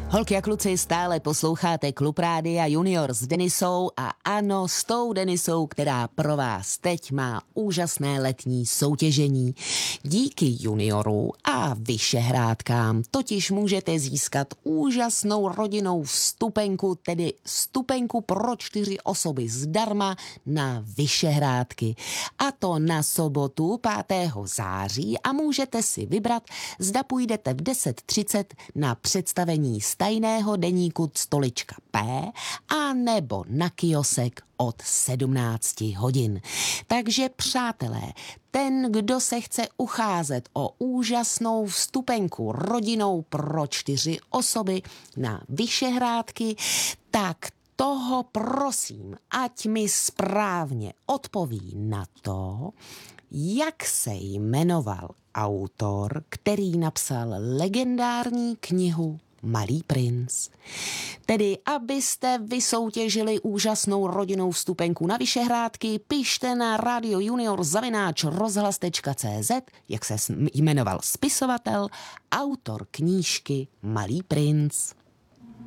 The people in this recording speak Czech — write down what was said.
Holky a kluci, stále posloucháte Klub Rádia Junior s Denisou a ano, s tou Denisou, která pro vás teď má úžasné letní soutěžení. Díky juniorů a Vyšehrádkám totiž můžete získat úžasnou rodinnou vstupenku, tedy vstupenku pro 4 osoby zdarma na Vyšehrádky. A to na sobotu 5. září a můžete si vybrat, zda půjdete v 10:30 na představení tajného deníku Stolička P a nebo na kiosek od 17 hodin. Takže přátelé, ten, kdo se chce ucházet o úžasnou vstupenku rodinou pro 4 osoby na Vyšehrádky, tak toho prosím, ať mi správně odpoví na to, jak se jmenoval autor, který napsal legendární knihu Malý princ. Tedy, abyste vysoutěžili úžasnou rodinnou vstupenku na Vyšehrádky, pište na radiojunior@rozhlas.cz, jak se jmenoval spisovatel, autor knížky Malý princ.